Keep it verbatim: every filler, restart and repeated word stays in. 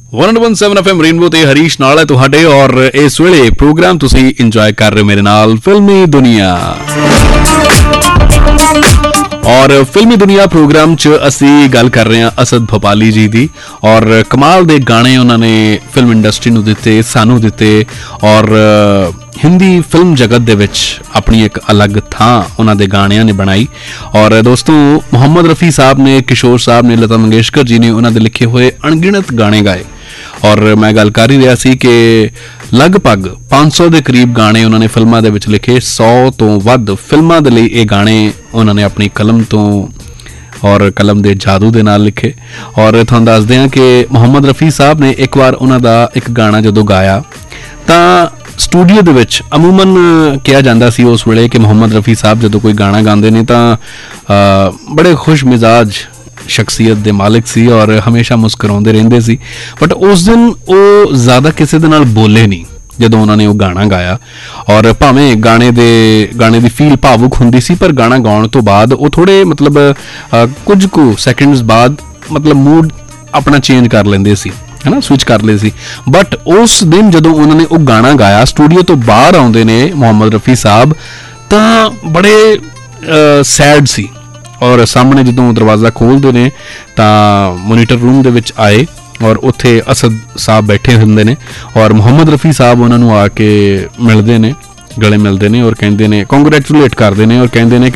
One one seven F M rainbow ते हरीश नाल है तुहाडे और इस वेले प्रोग्राम तुसी इंजॉय कर रहे हो मेरे नाल फिल्मी दुनिया। और फिल्मी दुनिया प्रोग्राम च असी गल कर रहे हैं असद भोपाली जी दी और कमाल दे गाने उन्होंने फिल्म इंडस्ट्री नूं दिते, सानू दिते और हिंदी फिल्म जगत दे विच अपनी एक अलग थां उन्हां दे गाणियां ने बनाई। और दोस्तों मोहम्मद रफ़ी साहब ने, किशोर साहब ने, लता मंगेशकर जी ने उन्हां दे लिखे हुए अणगिणत गाने गाए और मैं गल कर ही रहा सी कि लगभग पाँच सौ के करीब गाने उन्होंने फिल्मां दे विच लिखे, सौ तो वध फिल्मां दे लई ये गाने उन्होंने अपनी कलम तो और कलम दे जादू दे नाल लिखे। और तुहानूं दसदे हां कि मोहम्मद रफ़ी साहब ने एक बार उन्हां दा एक गाना जदों गाया तां स्टूडियो दे विच अमूमन कहा जाता सी उस वेले कि मोहम्मद रफ़ी साहब जदों कोई गाना गाते हैं तां बड़े खुश मिजाज शख्सियत दे मालिक सी और हमेशा मुस्कुराते रहंदे सी। बट उस दिन वो ज़्यादा किसी दे नाल बोले नहीं जदों उन्होंने वो गाना गाया। और भावें गाने दे गाने दी फील भावुक हुंदी सी पर गाना गाउण तो बाद वो थोड़े मतलब कुछ कु सैकेंड्स बाद मतलब मूड अपना चेंज कर लेंदे सी, है ना, स्विच कर ले सी। बट उस दिन जदों उन्होंने वो गाना गाया स्टूडियो तो बाहर आउंदे ने मोहम्मद रफ़ी साहब तां बड़े सैड सी और सामने जदों दरवाज़ा खोलते ने तां मोनीटर रूम दे विच आए और उत्थे असद साहब बैठे हुंदे ने और मोहम्मद रफ़ी साहब उन्होंने आके मिलते ने, गले मिलते ने और कहते ने, कॉन्ग्रेचुलेट करते हैं और कहते हैं कि